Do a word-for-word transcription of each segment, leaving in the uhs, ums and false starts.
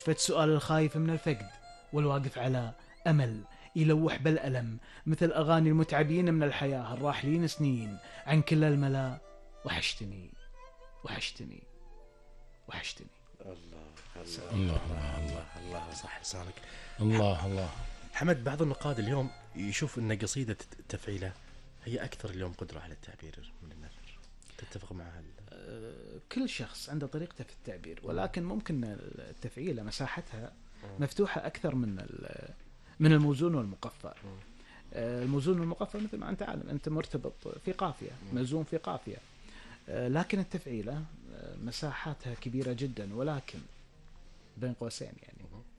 سؤال الخايف من الفقد والواقف على أمل يلوح بالألم، مثل أغاني المتعبين من الحياة الراحلين سنين عن كل الملا. وحشتني وحشتني وحشتني. الله الله الله الله الله الله صح لسانك. الله الله. حمد، بعض النقاد اليوم يشوف ان قصيدة التفعيلة هي اكثر اليوم قدرة على التعبير من النثر. تتفق مع هال؟ كل شخص عنده طريقته في التعبير، ولكن ممكن التفعيلة مساحتها مفتوحة أكثر من من الموزون والمقفى. الموزون والمقفى مثل ما أنت عالم، أنت مرتبط في قافية، مزون في قافية. لكن التفعيلة مساحاتها كبيرة جدا، ولكن بين قوسين يعني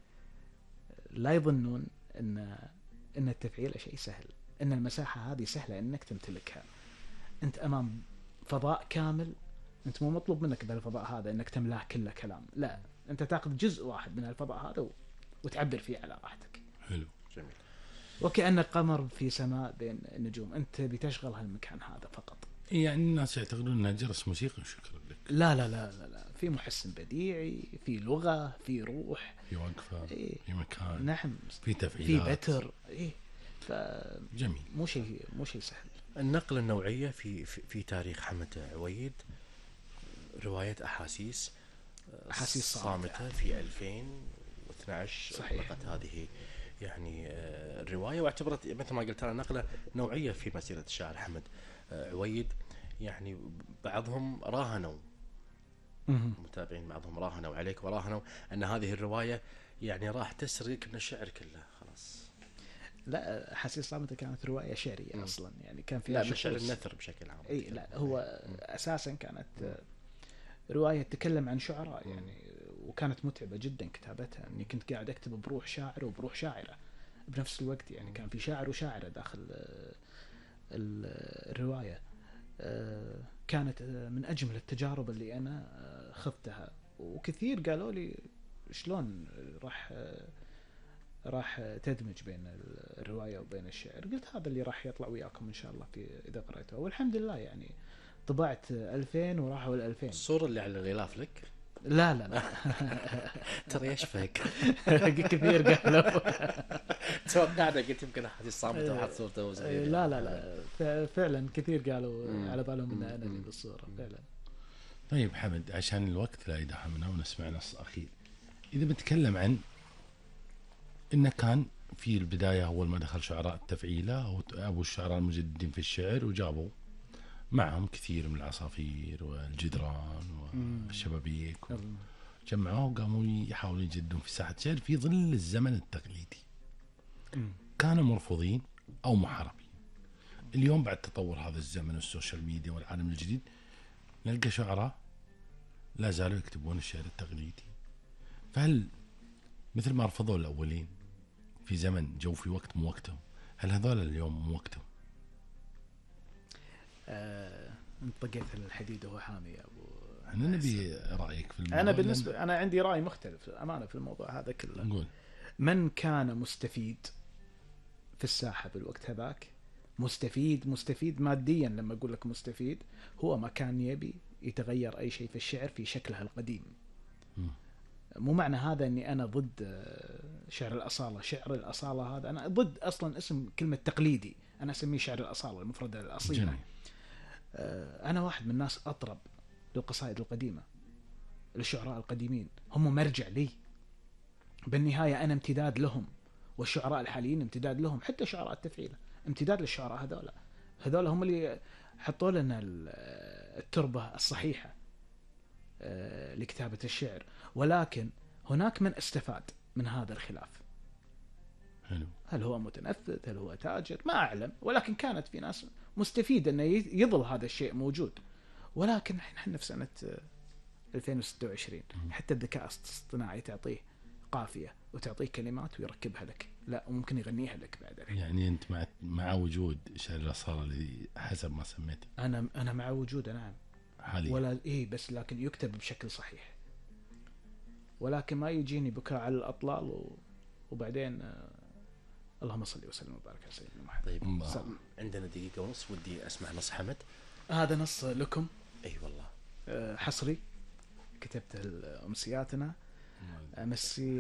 لا يظنون أن أن التفعيلة شيء سهل، أن المساحة هذه سهلة أنك تمتلكها. أنت أمام فضاء كامل، أنت مو مطلوب منك بالفضاء هذا أنك تملاه كله كلام، لا، أنت تأخذ جزء واحد من الفضاء هذا وتعبر فيه على راحتك. حلو، جميل. وكأنك قمر في سماء بين النجوم، أنت بتشغل هالمكان هذا فقط. يعني الناس يعتقدون انها جرس موسيقي. شكرا لك. لا لا لا لا, لا. في محسن بديعي، في لغة، في روح، في وقفة، إيه؟ في مكان، نعم، في في تفعيلات، بتر، إيه؟ ف جميل. مو شيء مو شيء سهل. النقل النوعية في في, في تاريخ حمد عويد، رواية أحاسيس أحاسيس صامتة في ألفين واثني عشر. صحيح. أطلقت هذه يعني الرواية، واعتبرت مثل ما قلت أنا نقلة نوعية في مسيرة الشاعر حمد عويد. يعني بعضهم راهنوا، متابعين بعضهم راهنوا عليك وراهنوا أن هذه الرواية يعني راح تسرق من الشعر كله خلاص. لا، أحاسيس صامتة كانت رواية شعرية م. أصلا، يعني كان فيها لا من شعر شخوص. النثر بشكل عام. اي لا، هو اساسا كانت روايه تتكلم عن شعراء يعني، وكانت متعبه جدا كتابتها، اني كنت قاعد اكتب بروح شاعر وبروح شاعره بنفس الوقت، يعني كان في شاعر وشاعره داخل الروايه. كانت من اجمل التجارب اللي انا خضتها، وكثير قالوا لي شلون راح راح تدمج بين الرواية وبين الشعر. قلت هذا اللي راح يطلع وياكم إن شاء الله في إذا قرأته، والحمد لله يعني طبعت ألفين وراحوا الألفين. الصورة اللي على الغلاف لك؟ لا لا لا ترى يشفك كثير قالوا. توقعنا قلت يمكن أحد الصامتة وحط صورته وزغير. لا لا لا فعلا كثير قالوا على بالهم إن أنا اللي بالصورة فعلا. طيب حمد، عشان الوقت لا يدحمنا ونسمع نص أخير، إذا بنتكلم عن إنه كان في البداية أول ما دخل شعراء التفعيلة أو أبو الشعراء المجددين في الشعر، وجابوا معهم كثير من العصافير والجدران والشبابيك، جمعوه وقاموا يحاولوا يجدون في ساحة الشعر في ظل الزمن التقليدي. كانوا مرفوضين أو محاربين. اليوم بعد تطور هذا الزمن والسوشيال ميديا والعالم الجديد، نلقى شعراء لا زالوا يكتبون الشعر التقليدي. فهل مثل ما رفضوا الأولين في زمن جو في وقت مو وقتهم، هل هذول اليوم مو وقتهم؟ آه، انت طقيت الحديد وهو حامي يا ابو. انا نبي رايك في الموضوع. انا بالنسبه لأن... انا عندي راي مختلف امانه في الموضوع هذا كله. نقول من كان مستفيد في الساحه بالوقت هذاك، مستفيد مستفيد ماديا. لما اقول لك مستفيد، هو ما كان يبي يتغير اي شيء في الشعر في شكله القديم. م. مو معنى هذا اني انا ضد شعر الاصاله. شعر الاصاله هذا انا ضد اصلا اسم كلمه تقليدي، انا اسميه شعر الاصاله المفردة الاصيله. جميل. انا واحد من الناس اطرب للقصائد القديمه، للشعراء القديمين، هم مرجع لي بالنهايه، انا امتداد لهم، والشعراء الحاليين امتداد لهم، حتى شعراء التفعيله امتداد للشعراء هذول. هذول هم اللي حطوا لنا التربه الصحيحه لكتابه الشعر. ولكن هناك من استفاد من هذا الخلاف. حلو. هل هو متنفذ؟ هل هو تاجر؟ ما أعلم، ولكن كانت في ناس مستفيدة أنه يظل هذا الشيء موجود. ولكن نحن في سنة ألفين وستة وعشرين حتى الذكاء الاصطناعي تعطيه قافية وتعطيه كلمات ويركبها لك، لا وممكن يغنيها لك بعد الحين. يعني أنت مع مع وجود شعر الأصالة اللي حسب ما سميته؟ أنا أنا مع وجوده نعم حاليا. ولا إيه، بس لكن يكتب بشكل صحيح، ولكن ما يجيني بكاء على الأطلال و... وبعدين آه... اللهم صل وسلم وبارك على سيدنا محمد. طيب عندنا دقيقة ونص، ودي أسمع نص حمد. هذا نص لكم. أي والله. آه حصري، كتبت أمسياتنا. أمسي